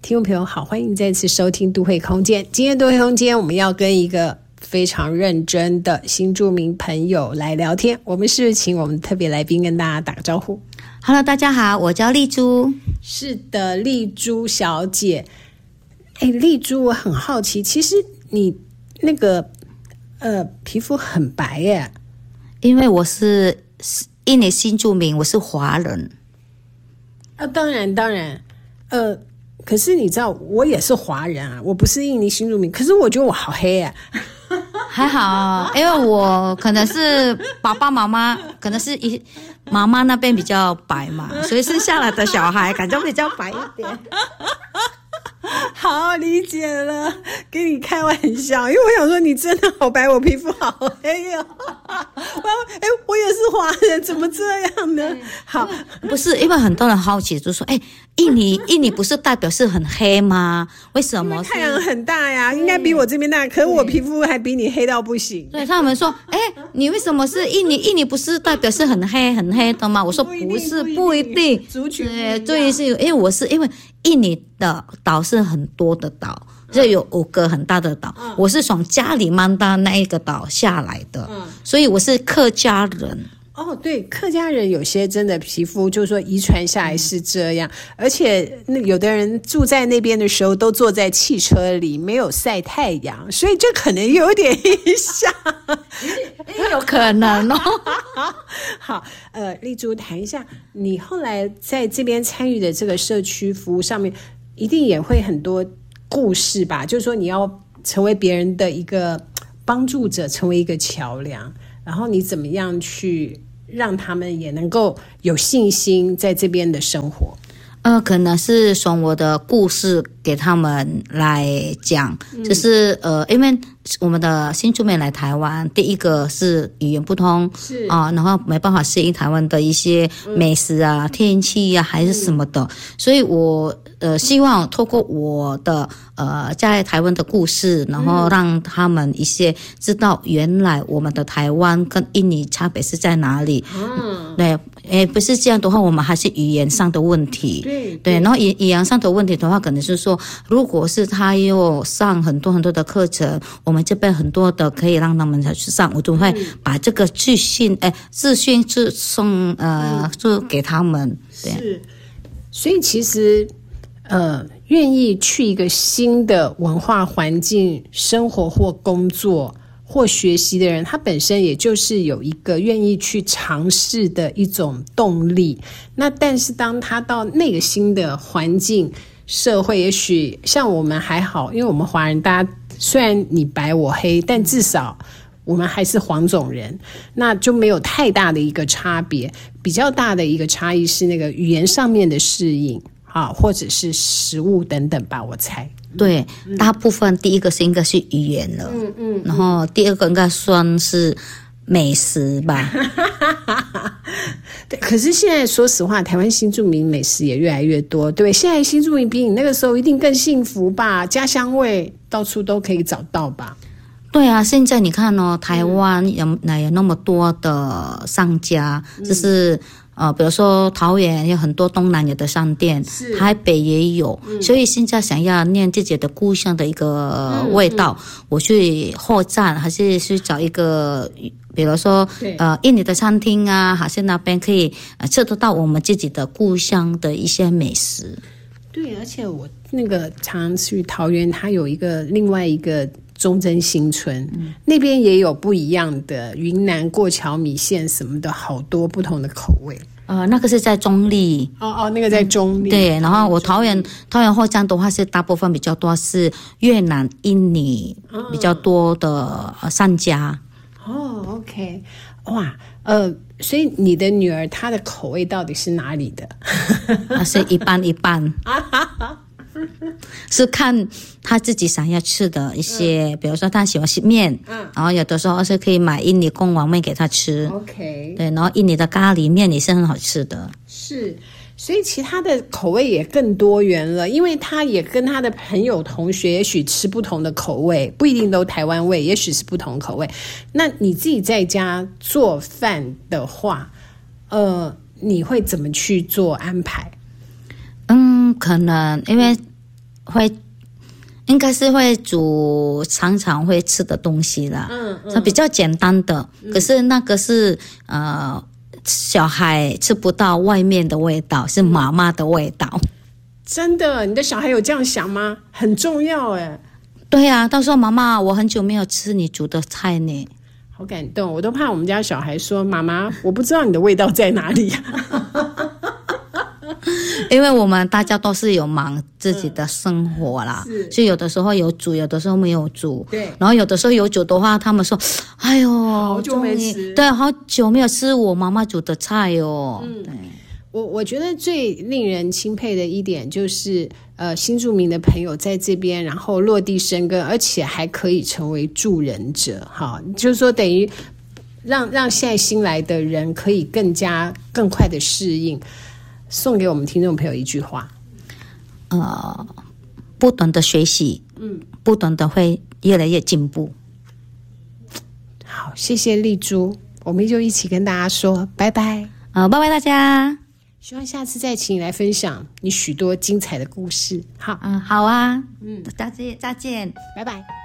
听众朋友好，欢迎再次收听都会空间。今天都会空间我们要跟一个非常认真的新住民朋友来聊天，我们是不是请我们特别来宾跟大家打个招呼？ Hello， 大家好，我叫丽珠。 是的，丽珠小姐。丽珠，我很好奇，其实你那个皮肤很白耶。 因为我是印尼新住民，我是华人。 当然，可是你知道我也是华人啊，我不是印尼新住民，可是我觉得我好黑啊。 还好，因为我可能是爸爸妈妈，可能是妈妈那边比较白嘛，所以生下来的小孩感觉比较白一点。 好，理解了，跟你开玩笑，因为我想说你真的好白，我皮肤好黑哦。我也是华人，怎么这样呢？好， 不是，因为很多人好奇就说，印尼不是代表是很黑吗？为什么？ 太阳很大呀，应该比我这边大，可是我皮肤还比你黑到不行。 对，他们说，你为什么是印尼？印尼不是代表是很黑的吗？我说不是，不一定， 族群对，是因为印尼的岛是很多的岛，就有5个很大的岛。我是从加里曼丹那一个岛下来的，所以我是客家人。 对，客家人有些真的皮肤就是说遗传下来是这样，而且有的人住在那边的时候都坐在汽车里，没有晒太阳，所以这可能有点影响。 有可能哦。 好，丽珠谈一下，你后来在这边参与的这个社区服务上面，一定也会很多故事吧？就是说你要成为别人的一个帮助者，成为一个桥梁，然后你怎么样去让他们也能够有信心在这边的生活？ 可能是从我的故事给他们来讲，就是因为我们的新住民来台湾，第一个是语言不通，是然后没办法适应台湾的一些美食啊、天气啊，还是什么的，所以我希望透过我的在台湾的故事，然后让他们一些知道原来我们的台湾跟印尼差别是在哪里。对，不是这样的话，我们还是语言上的问题。对，然后语言上的问题的话，可能是说，如果是他有上很多的课程，我们这边很多的可以让他们去上，我就会把这个资讯送就给他们。对， 是，所以其实愿意去一个新的文化环境生活或工作或学习的人，他本身也就是有一个愿意去尝试的一种动力。那但是当他到那个新的环境社会，也许像我们还好，因为我们华人大家虽然你白我黑，但至少我们还是黄种人，那就没有太大的一个差别。比较大的一个差异是那个语言上面的适应或者是食物等等吧，我猜。 对，大部分第一个是应该是语言了，然后第二个应该算是美食吧。 对，可是现在说实话，台湾新住民美食也越来越多，对，现在新住民比你那个时候一定更幸福吧？家乡味到处都可以找到吧？ 对啊，现在你看台湾有那么多的商家，就是比如说桃园有很多东南亚的商店，台北也有，所以现在想要念自己的故乡的一个味道，我去后站还是去找一个，比如说印尼的餐厅啊，还是那边可以吃得到我们自己的故乡的一些美食。 对，而且我那个常常去桃园，它有另外一个忠贞新村，那边也有不一样的云南过桥米线什么的，好多不同的口味。 那个是在中立。 那个在中立。 对，然后我桃园后站的话是大部分比较多是越南、印尼比较多的商家。 OK， 哇，所以你的女儿她的口味到底是哪里的？ 是一半一半。是看他自己想要吃的一些，比如说他喜欢吃面，然后有的时候是可以买印尼贡丸面给他吃。 OK， 对，然后印尼的咖喱面也是很好吃的。 是，所以其他的口味也更多元了，因为他也跟他的朋友同学也许吃不同的口味，不一定都台湾味，也许是不同口味。那你自己在家做饭的话，你会怎么去做安排？ 可能因为应该是会煮常常会吃的东西啦，它比较简单的，可是那个是小孩吃不到外面的味道，是妈妈的味道。 真的，你的小孩有这样想吗？很重要哎。 对啊，他说妈妈，我很久没有吃你煮的菜呢。 好感动，我都怕我们家小孩说妈妈，我不知道你的味道在哪里。 因为我们大家都是有忙自己的生活啦，所以有的时候有煮，有的时候没有煮。 对， 然后有的时候有煮的话，他们说：“哎呦， 好久没吃。” 对，好久没有吃我妈妈煮的菜哦。对， 我觉得最令人钦佩的一点就是，新住民的朋友在这边，然后落地生根，而且还可以成为助人者。哈，就是说等于让现在新来的人可以更快的适应。送给我们听众朋友一句话， 不断的学习，不断的会越来越进步。 好，谢谢丽珠，我们就一起跟大家说拜拜。 拜拜大家， 希望下次再请你来分享你许多精彩的故事。好， 好啊，再见， 拜拜。